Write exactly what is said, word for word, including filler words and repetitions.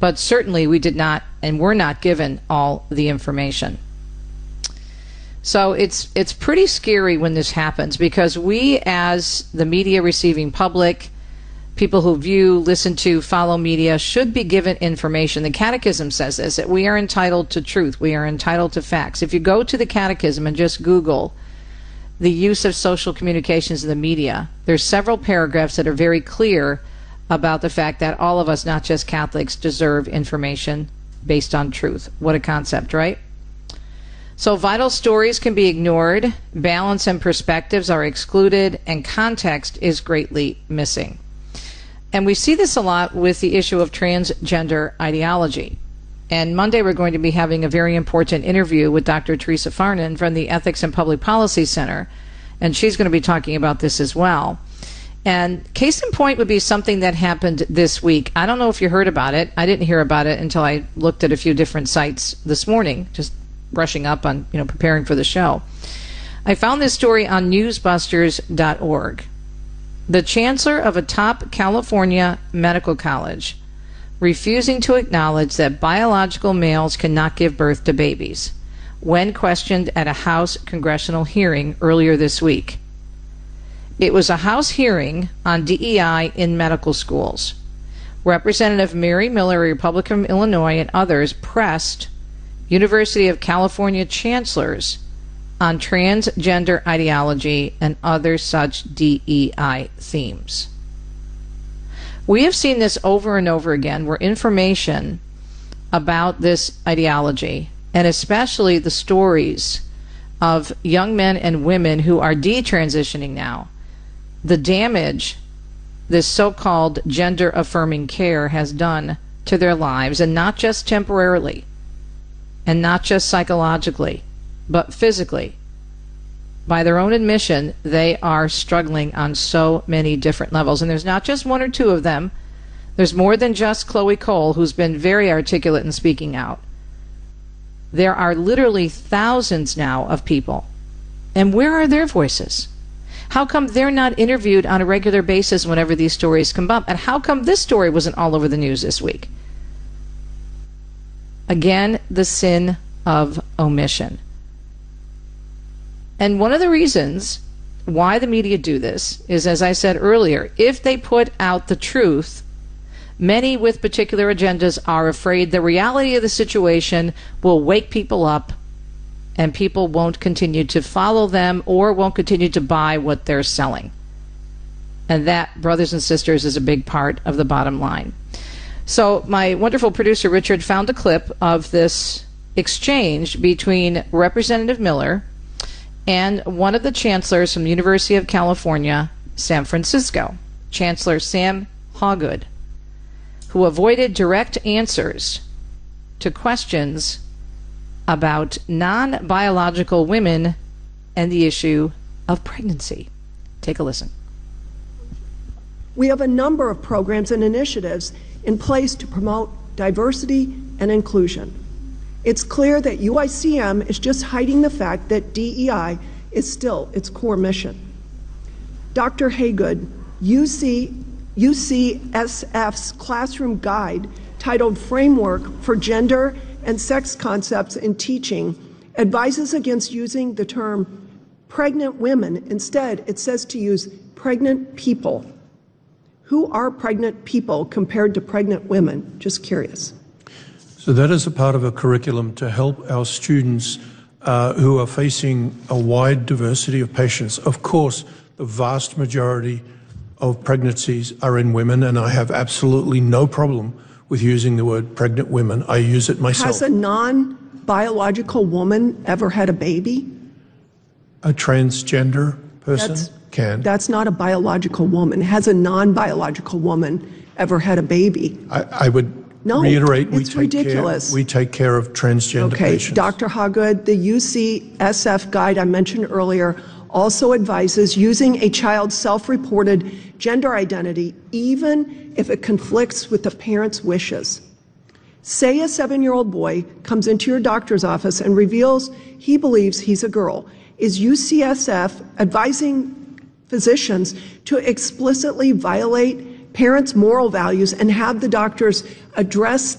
but certainly we did not and were not given all the information. So it's it's pretty scary when this happens, because we, as the media receiving public, people who view, listen to, follow media, should be given information. The Catechism says this, that we are entitled to truth. We are entitled to facts. If you go to the Catechism and just Google the use of social communications in the media, there's several paragraphs that are very clear about the fact that all of us, not just Catholics, deserve information based on truth. What a concept, right? So vital stories can be ignored, balance and perspectives are excluded, and context is greatly missing. And we see this a lot with the issue of transgender ideology. And Monday we're going to be having a very important interview with Doctor Teresa Farnan from the Ethics and Public Policy Center, and she's going to be talking about this as well. And case in point would be something that happened this week. I don't know if you heard about it. I didn't hear about it until I looked at a few different sites this morning, just brushing up on, you know, preparing for the show. I found this story on newsbusters dot org. The chancellor of a top California medical college refusing to acknowledge that biological males cannot give birth to babies when questioned at a House congressional hearing earlier this week. It was a House hearing on D E I in medical schools. Representative Mary Miller, a Republican from Illinois, and others pressed University of California chancellors on transgender ideology and other such D E I themes. We have seen this over and over again, where information about this ideology, and especially the stories of young men and women who are detransitioning now, the damage this so-called gender-affirming care has done to their lives, and not just temporarily, and not just psychologically, but physically. By their own admission, they are struggling on so many different levels. And there's not just one or two of them. There's more than just Chloe Cole, who's been very articulate in speaking out. There are literally thousands now of people. And where are their voices? How come they're not interviewed on a regular basis whenever these stories come up? And how come this story wasn't all over the news this week? Again, the sin of omission. And one of the reasons why the media do this is, as I said earlier, if they put out the truth, many with particular agendas are afraid the reality of the situation will wake people up and people won't continue to follow them or won't continue to buy what they're selling. And that, brothers and sisters, is a big part of the bottom line. So my wonderful producer, Richard, found a clip of this exchange between Representative Miller and one of the chancellors from the University of California, San Francisco, Chancellor Sam Hawgood, who avoided direct answers to questions about non-biological women and the issue of pregnancy. Take a listen. We have a number of programs and initiatives in place to promote diversity and inclusion. It's clear that U I C M is just hiding the fact that D E I is still its core mission. Doctor Hawgood, U C, U C S F's classroom guide titled Framework for Gender and Sex Concepts in Teaching advises against using the term pregnant women. Instead, it says to use pregnant people. Who are pregnant people compared to pregnant women? Just curious. So that is a part of a curriculum to help our students uh, who are facing a wide diversity of patients. Of course, the vast majority of pregnancies are in women, and I have absolutely no problem with using the word pregnant women. I use it myself. Has a non-biological woman ever had a baby? A transgender person That's, can. That's not a biological woman. Has a non-biological woman ever had a baby? I, I would No, reiterate, we it's take ridiculous. Care, we take care of transgender okay, patients. Doctor Hawgood, the U C S F guide I mentioned earlier also advises using a child's self-reported gender identity even if it conflicts with the parent's wishes. Say a seven-year-old boy comes into your doctor's office and reveals he believes he's a girl. Is U C S F advising physicians to explicitly violate parents' moral values and have the doctors address